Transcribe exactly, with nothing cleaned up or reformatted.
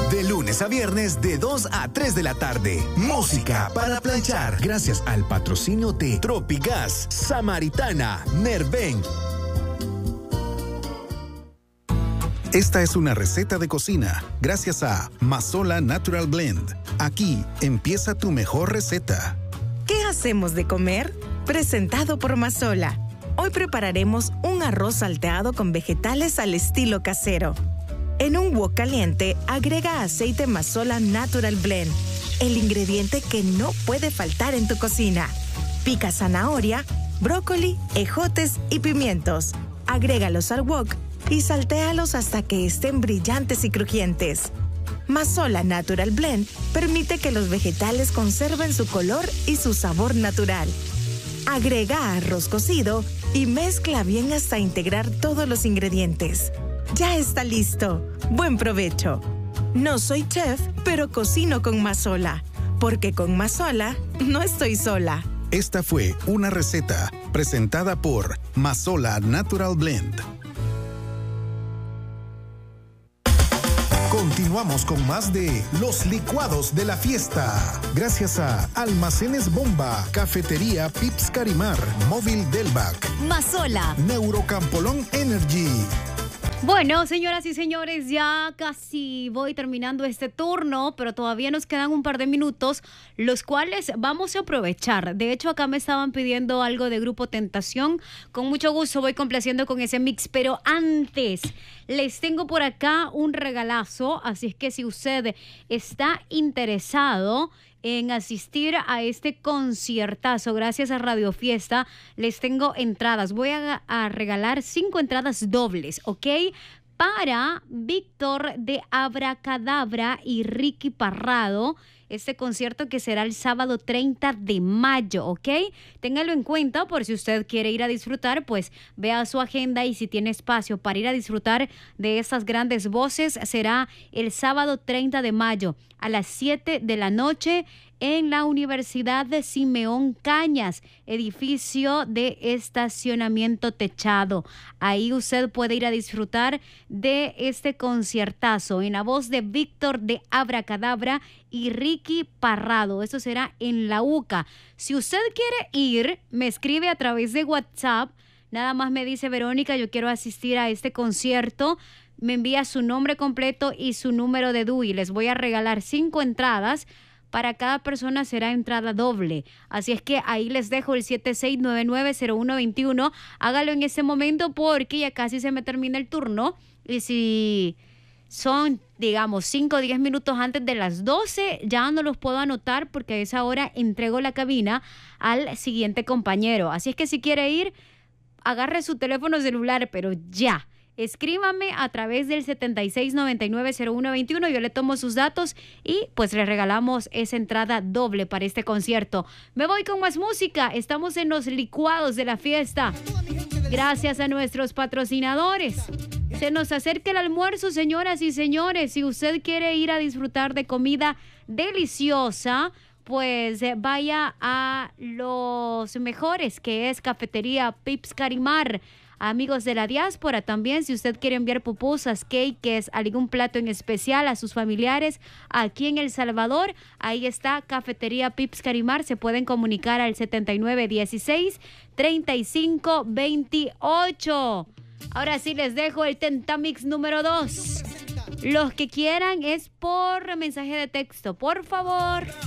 De lunes a viernes de dos a tres de la tarde. Música para planchar. Gracias al patrocinio de Tropigas, Samaritana, Nerven. Esta es una receta de cocina gracias a Mazola Natural Blend. Aquí empieza tu mejor receta. ¿Qué hacemos de comer? Presentado por Mazola. Hoy prepararemos un arroz salteado con vegetales al estilo casero. En un wok caliente, agrega aceite Mazola Natural Blend, el ingrediente que no puede faltar en tu cocina. Pica zanahoria, brócoli, ejotes y pimientos. Agrégalos al wok y saltéalos hasta que estén brillantes y crujientes. Mazola Natural Blend permite que los vegetales conserven su color y su sabor natural. Agrega arroz cocido y mezcla bien hasta integrar todos los ingredientes. Ya está listo. Buen provecho. No soy chef, pero cocino con Mazola, porque con Mazola no estoy sola. Esta fue una receta presentada por Mazola Natural Blend. Continuamos con más de Los Licuados de la Fiesta. Gracias a Almacenes Bomba, Cafetería Pips Carimar, Móvil Delvac, Mazola, Neurocampolón Energy. Bueno, señoras y señores, ya casi voy terminando este turno, pero todavía nos quedan un par de minutos, los cuales vamos a aprovechar. De hecho, acá me estaban pidiendo algo de Grupo Tentación. Con mucho gusto voy complaciendo con ese mix, pero antes les tengo por acá un regalazo, así es que si usted está interesado en asistir a este conciertazo, gracias a Radio Fiesta, les tengo entradas. Voy a, a regalar cinco entradas dobles, ¿ok? Para Víctor de Abracadabra y Ricky Parrado, este concierto que será el sábado treinta de mayo, ¿ok? Téngalo en cuenta por si usted quiere ir a disfrutar, pues vea su agenda y si tiene espacio para ir a disfrutar de estas grandes voces, será el sábado treinta de mayo a las siete de la noche en la Universidad de Simeón Cañas, edificio de estacionamiento techado. Ahí usted puede ir a disfrutar de este conciertazo en la voz de Víctor de Abracadabra y Ricky Parrado. Esto será en la U C A. Si usted quiere ir, me escribe a través de WhatsApp. Nada más me dice: Verónica, yo quiero asistir a este concierto. Me envía su nombre completo y su número de D U I. Les voy a regalar cinco entradas. Para cada persona será entrada doble. Así es que ahí les dejo el siete seis nueve nueve cero uno dos uno. Hágalo en este momento porque ya casi se me termina el turno. Y si son, digamos, cinco o diez minutos antes de las doce, ya no los puedo anotar porque a esa hora entrego la cabina al siguiente compañero. Así es que si quiere ir, agarre su teléfono celular, pero ya. Escríbame a través del setenta y seis noventa y nueve cero uno veintiuno. Yo le tomo sus datos y pues le regalamos esa entrada doble para este concierto. Me voy con más música. Estamos en Los Licuados de la Fiesta. Gracias a nuestros patrocinadores. Se nos acerca el almuerzo, señoras y señores. Si usted quiere ir a disfrutar de comida deliciosa, pues vaya a los mejores, que es Cafetería Pips Carimar. Amigos de la diáspora también, si usted quiere enviar pupusas, cakes, algún plato en especial a sus familiares aquí en El Salvador, ahí está Cafetería Pips Carimar. Se pueden comunicar al setenta y nueve dieciséis treinta y cinco veintiocho. Ahora sí les dejo el Tentamix número dos. Los que quieran es por mensaje de texto, por favor.